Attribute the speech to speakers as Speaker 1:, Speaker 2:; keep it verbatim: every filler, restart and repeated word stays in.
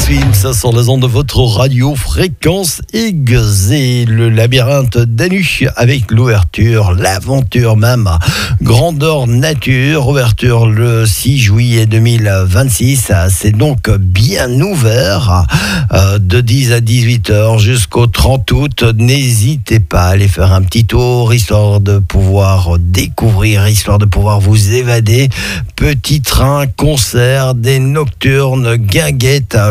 Speaker 1: Swims sur les ondes de votre radio Fréquence Aiguisée. Le labyrinthe d'Anu avec l'ouverture, l'aventure même, grandeur nature. Ouverture le six juillet deux mille vingt-six. C'est donc bien ouvert euh, de dix à dix-huit heures jusqu'au trente août. N'hésitez pas à aller faire un petit tour, histoire de pouvoir découvrir, histoire de pouvoir vous évader. Petit train, concert, des nocturnes, guinguettes.